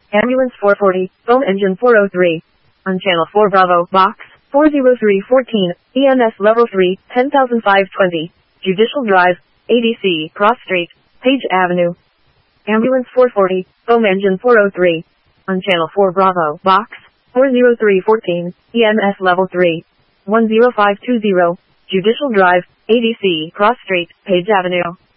Ambulance 440, foam engine 403. On channel 4 Bravo, box 40314, EMS level 3, 10520. Judicial Drive, ADC, Cross Street, Page Avenue. Ambulance 440, foam engine 403. On channel 4 Bravo, box 40314, EMS level 3, 10520. Judicial Drive, ADC, Cross Street, Page Avenue.